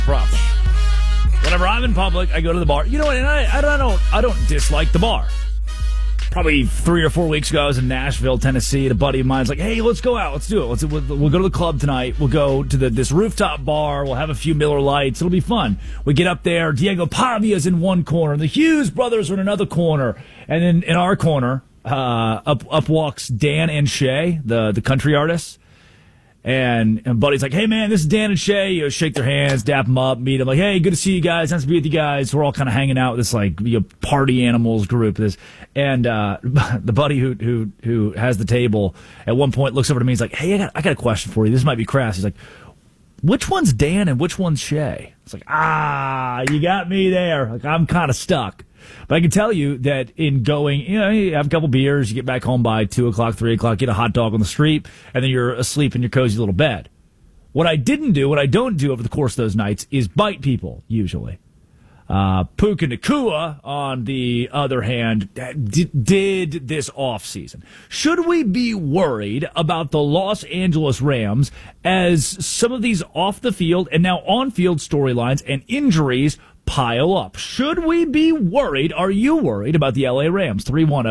problem. Whenever I'm in public, I go to the bar. You know what? And I don't dislike the bar. Probably 3 or 4 weeks ago, I was in Nashville, Tennessee, and a buddy of mine's like, "Hey, let's go out. Let's do it. We'll go to the club tonight. We'll go to this rooftop bar. We'll have a few Miller Lights. It'll be fun." We get up there. Diego Pavia's in one corner. The Hughes brothers are in another corner. And then in our corner, up walks Dan and Shay, the country artists. And buddy's like, "Hey, man, this is Dan and Shay." You know, shake their hands, dap them up, meet them. Like, "Hey, good to see you guys. Nice to be with you guys." We're all kind of hanging out with this, like, party animals group. And the buddy who has the table at one point looks over to me. He's like, "Hey, I got a question for you. This might be crass." He's like, "Which one's Dan and which one's Shay?" It's like, you got me there. Like, I'm kind of stuck. But I can tell you that in going, you have a couple beers, you get back home by 2 o'clock, 3 o'clock, get a hot dog on the street, and then you're asleep in your cozy little bed. What I don't do over the course of those nights is bite people, usually. Puka Nacua, on the other hand, did this offseason. Should we be worried about the Los Angeles Rams as some of these off-the-field and now on-field storylines and injuries pile up? Should we be worried? Are you worried about the LA Rams?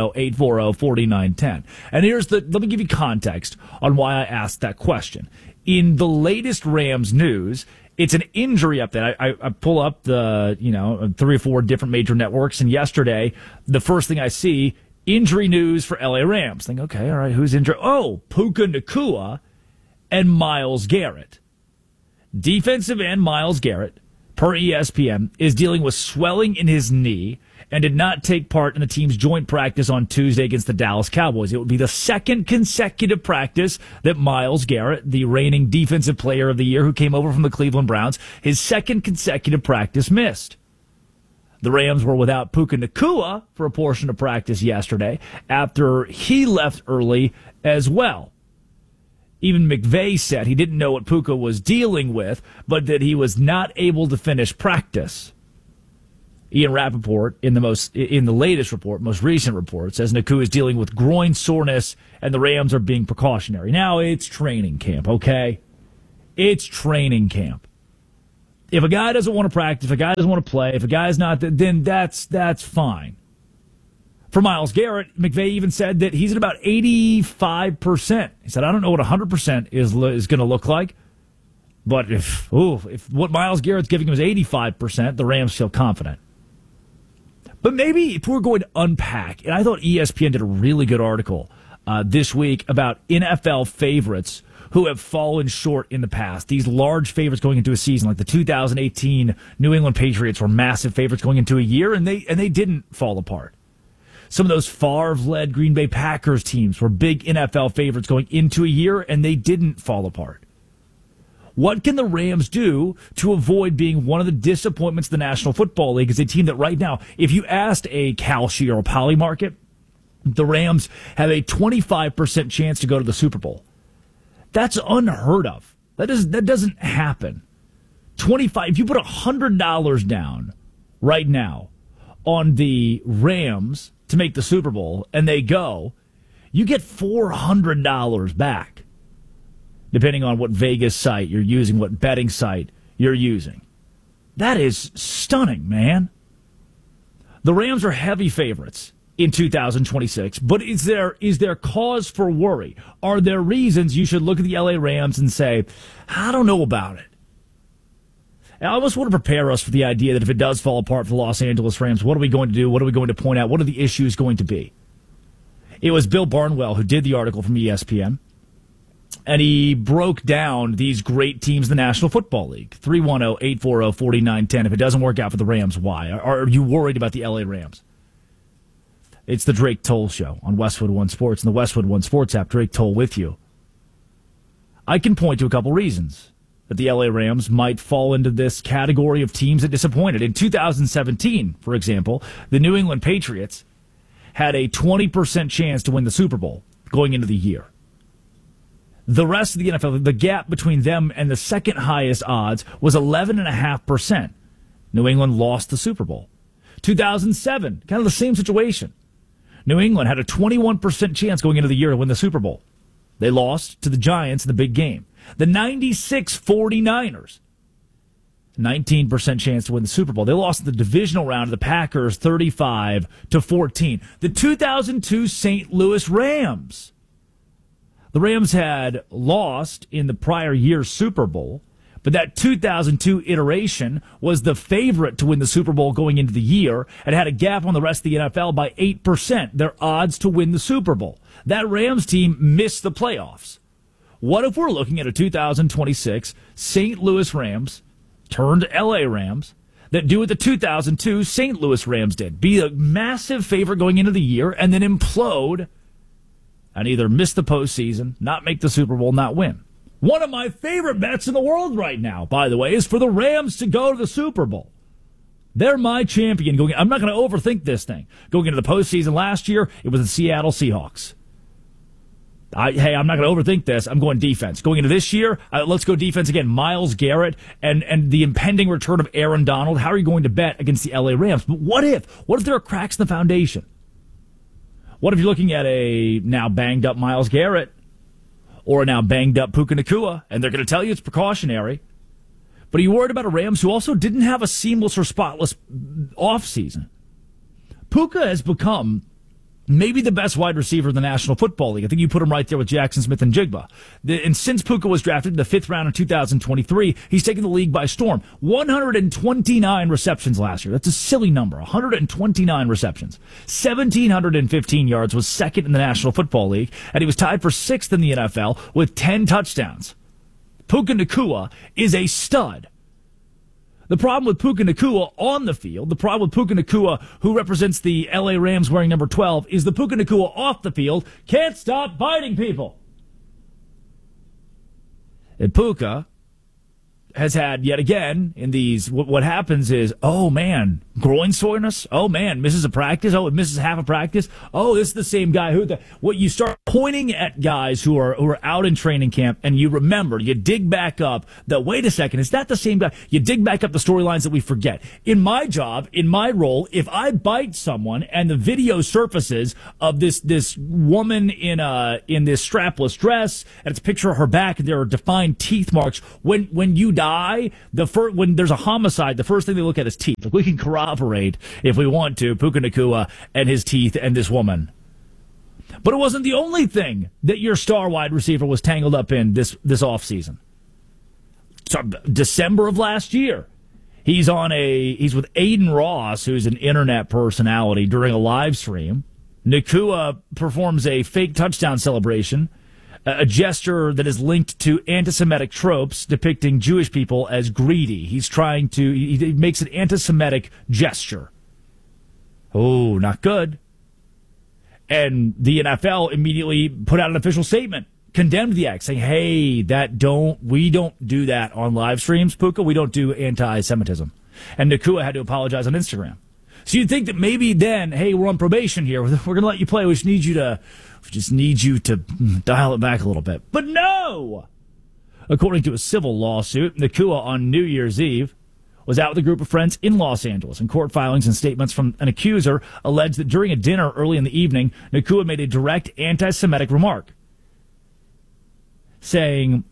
310-840-4910. And let me give you context on why I asked that question. In the latest Rams news, it's an injury update. I pull up the, 3 or 4 different major networks, and yesterday, the first thing I see, injury news for LA Rams. Think, okay, all right, who's injured? Oh, Puka Nacua and Myles Garrett. Defensive end Myles Garrett, per ESPN, is dealing with swelling in his knee and did not take part in the team's joint practice on Tuesday against the Dallas Cowboys. It would be the second consecutive practice that Myles Garrett, the reigning defensive player of the year who came over from the Cleveland Browns, his second consecutive practice missed. The Rams were without Puka Nacua for a portion of practice yesterday after he left early as well. Even McVay said he didn't know what Puka was dealing with, but that he was not able to finish practice. Ian Rappaport, in the latest report, most recent report, says Nacua is dealing with groin soreness and the Rams are being precautionary. Now, it's training camp, okay? It's training camp. If a guy doesn't want to practice, if a guy doesn't want to play, if a guy's not, then that's fine. For Myles Garrett, McVay even said that he's at about 85%. He said, "I don't know what 100% is going to look like, but if what Myles Garrett's giving him is 85%, the Rams feel confident." But maybe if we're going to unpack, and I thought ESPN did a really good article this week about NFL favorites who have fallen short in the past. These large favorites going into a season, like the 2018 New England Patriots were massive favorites going into a year, and they didn't fall apart. Some of those Favre-led Green Bay Packers teams were big NFL favorites going into a year, and they didn't fall apart. What can the Rams do to avoid being one of the disappointments of the National Football League as a team that right now, if you asked a Kalshi or a Poly market, the Rams have a 25% chance to go to the Super Bowl. That's unheard of. That doesn't happen. 25. If you put $100 down right now on the Rams to make the Super Bowl, and they go, you get $400 back, depending on what Vegas site you're using, what betting site you're using. That is stunning, man. The Rams are heavy favorites in 2026, but is there cause for worry? Are there reasons you should look at the LA Rams and say, "I don't know about it"? I almost want to prepare us for the idea that if it does fall apart for the Los Angeles Rams, what are we going to do? What are we going to point out? What are the issues going to be? It was Bill Barnwell who did the article from ESPN, and he broke down these great teams in the National Football League. 310-840-4910. If it doesn't work out for the Rams, why? Are you worried about the LA Rams? It's the Drake Toll Show on Westwood One Sports and the Westwood One Sports app. Drake Toll with you. I can point to a couple reasons that the LA Rams might fall into this category of teams that disappointed. In 2017, for example, the New England Patriots had a 20% chance to win the Super Bowl going into the year. The rest of the NFL, the gap between them and the second highest odds was 11.5%. New England lost the Super Bowl. 2007, kind of the same situation. New England had a 21% chance going into the year to win the Super Bowl. They lost to the Giants in the big game. The 96 49ers 19% chance to win the Super Bowl. They lost in the divisional round to the Packers 35-14. The 2002 St. Louis Rams. The Rams had lost in the prior year's Super Bowl, but that 2002 iteration was the favorite to win the Super Bowl going into the year and had a gap on the rest of the NFL by 8%. Their odds to win the Super Bowl. That Rams team missed the playoffs. What if we're looking at a 2026 St. Louis Rams turned LA Rams that do what the 2002 St. Louis Rams did? Be a massive favorite going into the year and then implode and either miss the postseason, not make the Super Bowl, not win. One of my favorite bets in the world right now, by the way, is for the Rams to go to the Super Bowl. They're my champion. I'm not going to overthink this thing. Going into the postseason last year, it was the Seattle Seahawks. I'm not going to overthink this. I'm going defense. Going into this year, let's go defense again. Myles Garrett and the impending return of Aaron Donald. How are you going to bet against the LA Rams? But what if there are cracks in the foundation? What if you're looking at a now banged up Myles Garrett or a now banged up Puka Nacua, and they're going to tell you it's precautionary? But are you worried about a Rams who also didn't have a seamless or spotless offseason? Puka has become maybe the best wide receiver in the National Football League. I think you put him right there with Jackson Smith and Jigba. And since Puka was drafted in the 5th round in 2023, he's taken the league by storm. 129 receptions last year. That's a silly number. 129 receptions. 1,715 yards, was second in the National Football League, and he was tied for 6th in the NFL with 10 touchdowns. Puka Nacua is a stud. The problem with Puka Nacua on the field, the problem with Puka Nacua, who represents the LA Rams wearing number 12, is the Puka Nacua off the field can't stop biting people. And Puka has had, yet again, in these, what happens is, oh man, groin soreness. Oh man, misses a practice. Oh, it misses half a practice. Oh, this is the same guy what you start pointing at guys who are out in training camp, and you dig back up wait a second, is that the same guy? You dig back up the storylines that we forget. In my job, in my role, if I bite someone and the video surfaces of this woman in this strapless dress, and it's a picture of her back, and there are defined teeth marks, when you die, when there's a homicide, the first thing they look at is teeth. Like, we can corroborate, if we want to, Puka Nacua and his teeth and this woman. But it wasn't the only thing that your star wide receiver was tangled up in this offseason. So, December of last year, he's with Aiden Ross, who's an internet personality, during a live stream. Nacua performs a fake touchdown celebration, a gesture that is linked to anti-Semitic tropes depicting Jewish people as greedy. He makes an anti-Semitic gesture. Oh, not good. And the NFL immediately put out an official statement, condemned the act, saying, hey, we don't do that on live streams, Puka. We don't do anti-Semitism. And Nacua had to apologize on Instagram. So you'd think that maybe then, hey, we're on probation here. We're going to let you play. We just need you to dial it back a little bit. But no! According to a civil lawsuit, Nacua on New Year's Eve was out with a group of friends in Los Angeles, and court filings and statements from an accuser alleged that during a dinner early in the evening, Nacua made a direct anti-Semitic remark, saying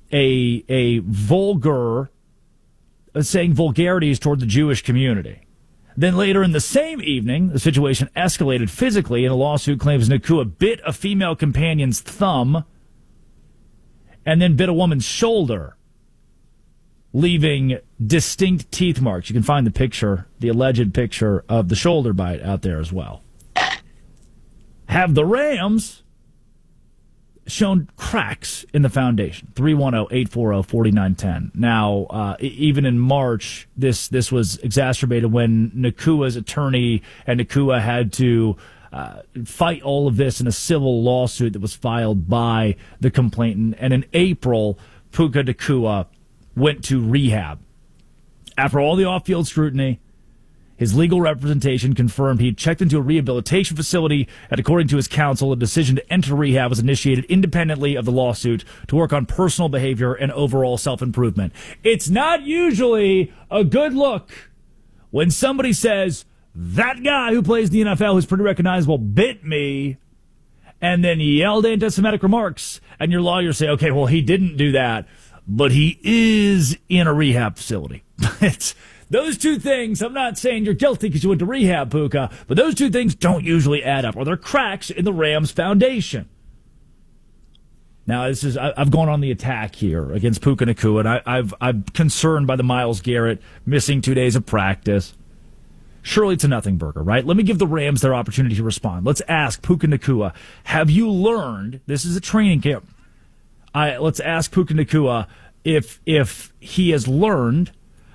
saying vulgarities toward the Jewish community. Then later in the same evening, the situation escalated physically, and a lawsuit claims Nacua bit a female companion's thumb and then bit a woman's shoulder, leaving distinct teeth marks. You can find the alleged picture of the shoulder bite out there as well. Have the Rams shown cracks in the foundation? 310-840-4910. Now, even in March, this was exacerbated when Nacua's attorney and Nacua had to fight all of this in a civil lawsuit that was filed by the complainant. And in April, Puka Nacua went to rehab. After all the off-field scrutiny, his legal representation confirmed he had checked into a rehabilitation facility, and according to his counsel, a decision to enter rehab was initiated independently of the lawsuit to work on personal behavior and overall self-improvement. It's not usually a good look when somebody says, that guy who plays in the NFL, who's pretty recognizable, bit me, and then yelled anti-Semitic remarks, and your lawyers say, okay, well, he didn't do that, but he is in a rehab facility. It's those two things. I'm not saying you're guilty because you went to rehab, Puka, but those two things don't usually add up, or they're cracks in the Rams foundation. Now, I've gone on the attack here against Puka Nacua, and I'm concerned by the Myles Garrett missing 2 days of practice. Surely it's a nothing burger, right? Let me give the Rams their opportunity to respond. Let's ask Puka Nacua, have you learned, this is a training camp, let's ask Puka Nacua if he has learned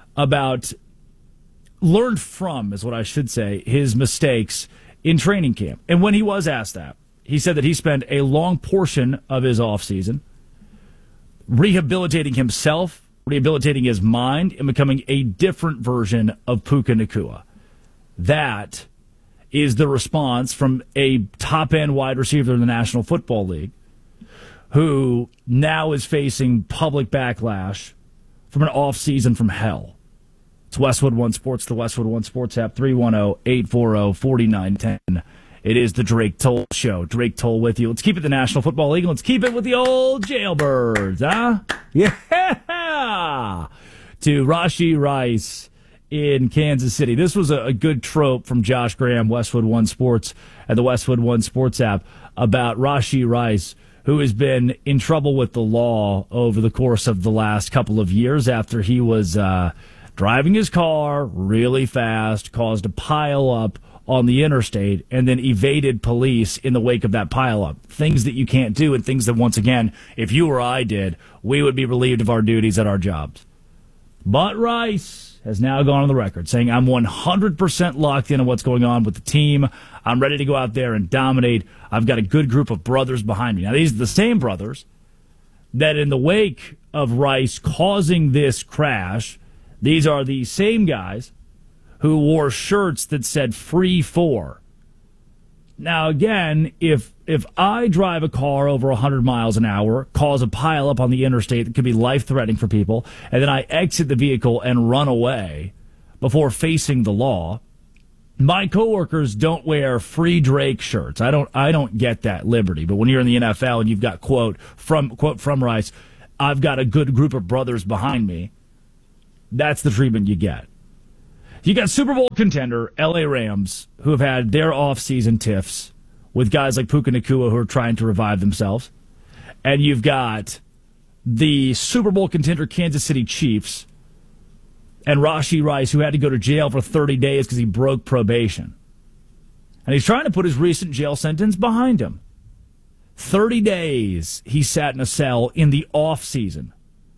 from, is what I should say, his mistakes in training camp. And when he was asked that, he said that he spent a long portion of his offseason rehabilitating himself, rehabilitating his mind, and becoming a different version of Puka Nacua. That is the response from a top-end wide receiver in the National Football League who now is facing public backlash from an offseason from hell. It's Westwood One Sports, the Westwood One Sports app, 310-840-4910. It is the Drake Toll Show. Drake Toll with you. Let's keep it the National Football League. Let's keep it with the old jailbirds, huh? Yeah! To Rashee Rice in Kansas City. This was a good trope from Josh Graham, Westwood One Sports, and the Westwood One Sports app about Rashee Rice, who has been in trouble with the law over the course of the last couple of years after he was driving his car really fast, caused a pileup on the interstate, and then evaded police in the wake of that pileup. Things that you can't do, and things that, once again, if you or I did, we would be relieved of our duties at our jobs. But Rice has now gone on the record saying, I'm 100% locked in on what's going on with the team. I'm ready to go out there and dominate. I've got a good group of brothers behind me. Now, these are the same brothers that in the wake of Rice causing this crash, these are the same guys who wore shirts that said Free 4. Now, again, if I drive a car over 100 miles an hour, cause a pileup on the interstate that could be life-threatening for people, and then I exit the vehicle and run away before facing the law, my coworkers don't wear Free Drake shirts. I don't get that liberty. But when you're in the NFL and you've got quote from Rice, I've got a good group of brothers behind me, that's the treatment you get. You got Super Bowl contender LA Rams, who have had their off-season tiffs with guys like Puka Nacua who are trying to revive themselves. And you've got the Super Bowl contender Kansas City Chiefs and Rashee Rice, who had to go to jail for 30 days because he broke probation. And he's trying to put his recent jail sentence behind him. 30 days he sat in a cell in the off-season.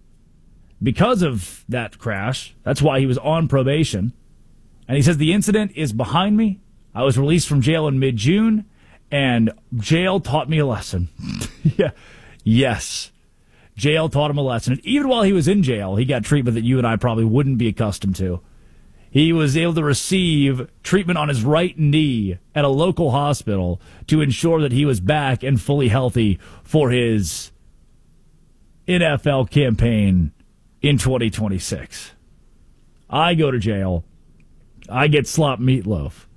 Because of that crash, that's why he was on probation. And he says, the incident is behind me. I was released from jail in mid-June, and jail taught me a lesson. Yeah. Yes. Jail taught him a lesson. And even while he was in jail, he got treatment that you and I probably wouldn't be accustomed to. He was able to receive treatment on his right knee at a local hospital to ensure that he was back and fully healthy for his NFL campaign in 2026. I go to jail. I get slop meatloaf.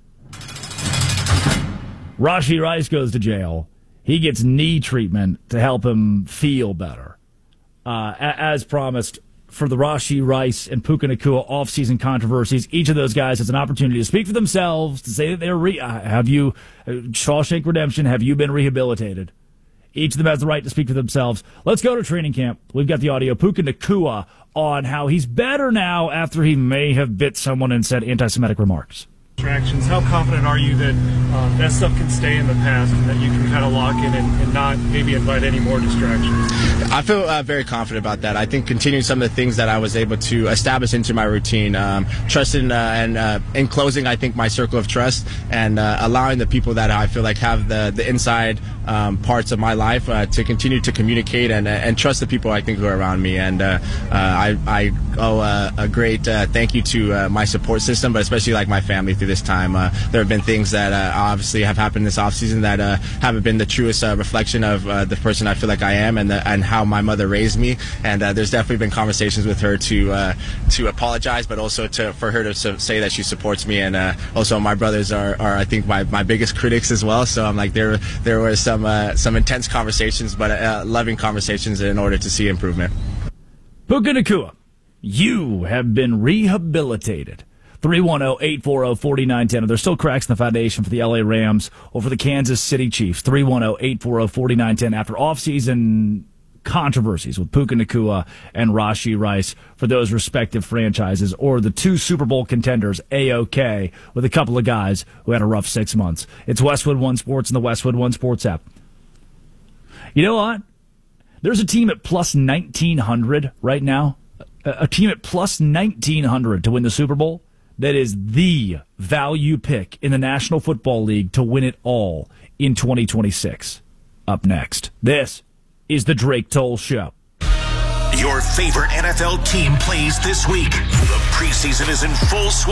Rashee Rice goes to jail. He gets knee treatment to help him feel better. As promised, for the Rashee Rice and Puka Nacua offseason controversies, each of those guys has an opportunity to speak for themselves, to say that they're Shawshank Redemption, have you been rehabilitated? Each of them has the right to speak for themselves. Let's go to training camp. We've got the audio. Puka Nacua on how he's better now after he may have bit someone and said anti-Semitic remarks. Distractions. How confident are you that that stuff can stay in the past and that you can kind of lock in and not maybe invite any more distractions? I feel very confident about that. I think continuing some of the things that I was able to establish into my routine, trusting and in closing, I think my circle of trust and allowing the people that I feel like have the inside parts of my life to continue to communicate and trust the people I think who are around me. And I owe a great thank you to my support system, but especially like my family through this time. There have been things that obviously have happened this offseason that haven't been the truest reflection of the person I feel like I am and how my mother raised me. And there's definitely been conversations with her to apologize, but also for her to say that she supports me. And also my brothers are I think my biggest critics as well. So I'm like there were some intense conversations, but loving conversations in order to see improvement. Puka Nacua You have been rehabilitated. 310-840-4910. There's still cracks in the foundation for the LA Rams over the Kansas City Chiefs. 310-840-4910 after offseason controversies with Puka Nacua and Rashee Rice for those respective franchises, or the two Super Bowl contenders, A-OK, with a couple of guys who had a rough 6 months. It's Westwood One Sports and the Westwood One Sports app. You know what? There's a team at plus 1,900 right now. A team at plus 1,900 to win the Super Bowl. That is the value pick in the National Football League to win it all in 2026. Up next, this is the Drake Toll Show. Your favorite NFL team plays this week. The preseason is in full swing.